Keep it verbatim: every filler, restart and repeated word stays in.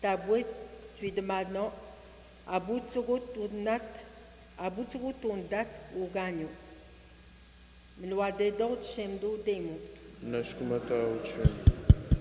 Tabwe tu de maintenant abutsugutunat abutsugutundat uganyo. Mloade dot shemdo demo. Nashkumata Uchem.